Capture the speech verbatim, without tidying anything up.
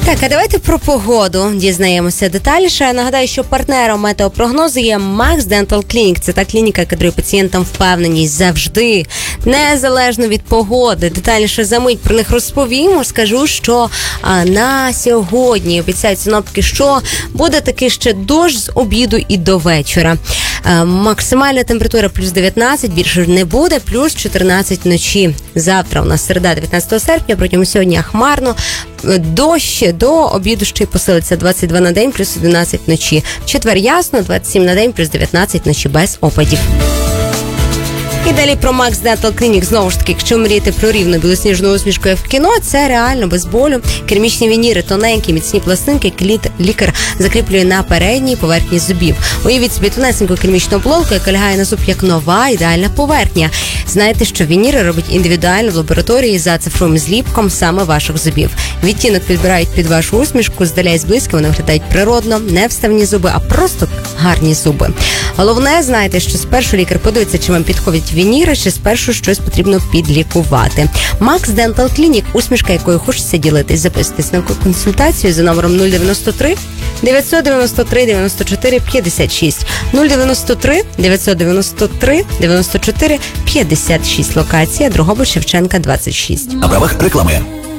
Так, а давайте про погоду дізнаємося детальніше. Нагадаю, що партнером метеопрогнозу є Max Dental Clinic. Це та клініка, яка дарує пацієнтам впевненість завжди, незалежно від погоди. Детальніше за мить про них розповім. Скажу, що а, на сьогодні обіцяють синоптики, що буде таки ще дощ з обіду і до вечора. А, максимальна температура плюс дев'ятнадцять, більше не буде, плюс чотирнадцять вночі. Завтра у нас середа, дев'ятнадцятого серпня, протягом сьогодні хмарно. Дощ до обіду ще й посилиться, двадцять два на день, плюс одинадцять вночі. В четвер ясно, двадцять сім на день, плюс дев'ятнадцять вночі без опадів. І далі про Max Dental Clinic. Знову ж таки, якщо мріяти про рівну білосніжну усмішку як в кіно, це реально без болю. Керамічні вініри, тоненькі, міцні пластинки, які лікар закріплює на передній поверхні зубів. Уявіть собі тонесеньку керамічну оболонку, яка лягає на зуб як нова, ідеальна поверхня. Знаєте, що вініри робить індивідуально в лабораторії за цифровим зліпком саме ваших зубів. Відтінок підбирають під вашу усмішку, здаля і зблизька вони виглядають природно, не вставні зуби, а просто гарні зуби. Головне, знаєте, що спершу лікар подивиться, чи вам підходять вініри, чи спершу щось потрібно підлікувати. Max Dental Clinic, усмішка якою хочеться ділитись. Записуйтесь на консультацію за номером нуль дев'яносто три дев'ятсот дев'яносто три дев'яносто чотири п'ятдесят шість. нуль дев'яносто три дев'ятсот дев'яносто три дев'яносто чотири п'ятдесят шість. Локація Дрогобич Шевченка, двадцять шість. На правах реклами.